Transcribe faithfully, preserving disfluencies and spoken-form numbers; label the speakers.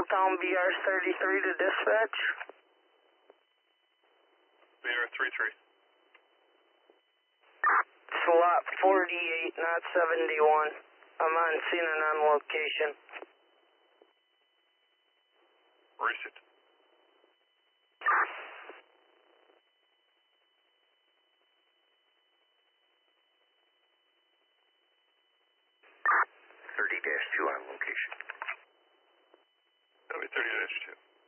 Speaker 1: Hilltown B R thirty-three to dispatch.
Speaker 2: B R thirty-three.
Speaker 1: Slot forty-eight, not seventy-one. I'm on scene and on location.
Speaker 2: Receipt.
Speaker 3: thirty dash two on location.
Speaker 2: That'll be thirty dash two.